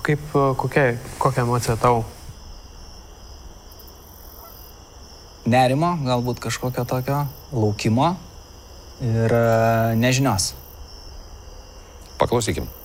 Kokia emocija tau? Nerimo, galbūt kažkokio tokio, laukimo ir nežinios. Paklausykim.